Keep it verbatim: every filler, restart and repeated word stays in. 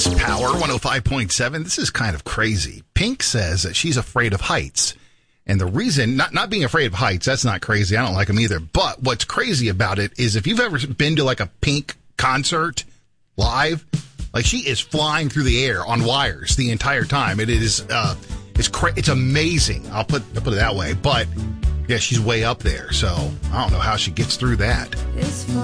It's Power one oh five point seven. This is kind of crazy. Pink says that she's afraid of heights. And the reason, not, not being afraid of heights, that's not crazy. I don't like them either. But what's crazy about it is if you've ever been to like a Pink concert live, like she is flying through the air on wires the entire time. It is, uh, it's cra- it's amazing. I'll put, I'll put it that way. But yeah, she's way up there. So I don't know how she gets through that.